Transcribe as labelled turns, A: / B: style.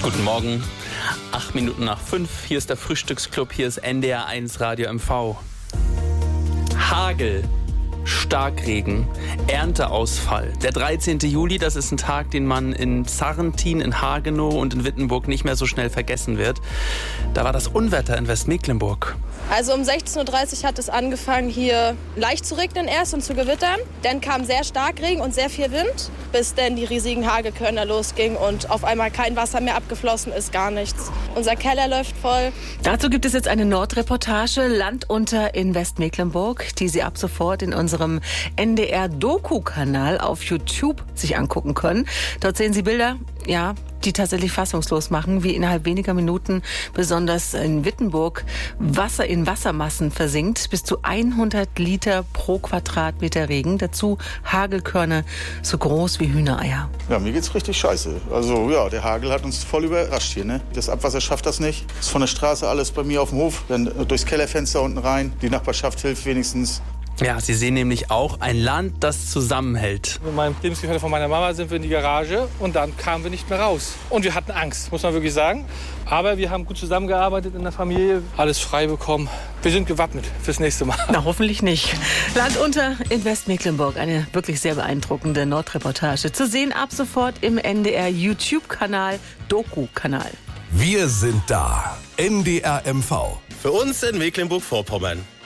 A: Guten Morgen, 5:08. Hier ist der Frühstücksclub, hier ist NDR 1 Radio MV. Hagel, Starkregen, Ernteausfall. Der 13. Juli, das ist ein Tag, den man in Sarrentin, in Hagenow und in Wittenburg nicht mehr so schnell vergessen wird. Da war das Unwetter in Westmecklenburg.
B: Also um 16:30 Uhr hat es angefangen, hier leicht zu regnen erst und zu gewittern. Dann kam sehr Starkregen und sehr viel Wind, bis dann die riesigen Hagelkörner losgingen und auf einmal kein Wasser mehr abgeflossen ist, gar nichts. Unser Keller läuft voll.
C: Dazu gibt es jetzt eine Nordreportage, Land unter in Westmecklenburg, die Sie ab sofort in unserem NDR-Doku-Kanal auf YouTube sich angucken können. Dort sehen Sie Bilder, ja, die tatsächlich fassungslos machen, wie innerhalb weniger Minuten, besonders in Wittenburg, Wasser in Wassermassen versinkt, bis zu 100 Liter pro Quadratmeter Regen, dazu Hagelkörner so groß wie Hühnereier.
D: Ja, mir geht's richtig scheiße. Also ja, der Hagel hat uns voll überrascht hier, ne? Das Abwasser schafft das nicht. Ist von der Straße alles bei mir auf dem Hof, dann durchs Kellerfenster unten rein. Die Nachbarschaft hilft wenigstens.
A: Ja, Sie sehen nämlich auch ein Land, das zusammenhält.
E: Mit meinem Lebensgefährten von meiner Mama sind wir in die Garage und dann kamen wir nicht mehr raus. Und wir hatten Angst, muss man wirklich sagen. Aber wir haben gut zusammengearbeitet in der Familie, alles frei bekommen. Wir sind gewappnet fürs nächste Mal.
C: Na, hoffentlich nicht. Land unter in Westmecklenburg, eine wirklich sehr beeindruckende Nordreportage. Zu sehen ab sofort im NDR YouTube-Kanal, Doku-Kanal.
F: Wir sind da. NDR MV.
G: Für uns in Mecklenburg-Vorpommern.